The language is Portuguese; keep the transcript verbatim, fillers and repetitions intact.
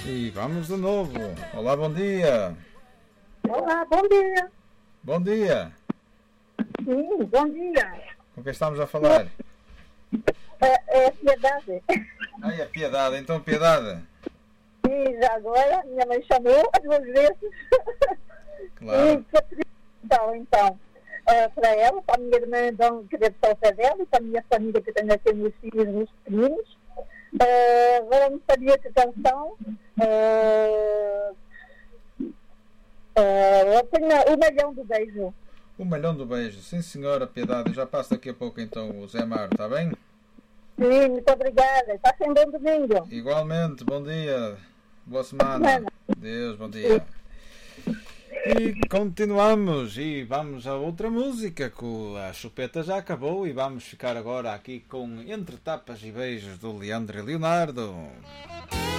E vamos de novo. Olá, bom dia. Olá, bom dia. Bom dia. Sim, bom dia. Com quem estamos a falar? É, é Piedade. Ai, a Piedade. Então, Piedade. E já agora, minha mãe chamou duas vezes. Claro. E que eu pedi então, então uh, para ela, para a minha irmã, então, que deve estar ao pé dela, e para a minha família, que tenho aqui meus filhos, meus pequeninos. Uh, agora não sabia que canção. Uh, uh, eu tenho o Malhão do Beijo. O Malhão do Beijo. Sim, senhora Piedade. Eu já passo daqui a pouco, então, o Zé Mário, está bem? Sim, muito obrigada. Está sendo bom domingo. Igualmente, bom dia. Boa semana. Semana. Deus, bom dia. E continuamos e vamos a outra música, que a chupeta já acabou e vamos ficar agora aqui com Entre Tapas e Beijos do Leandro e Leonardo.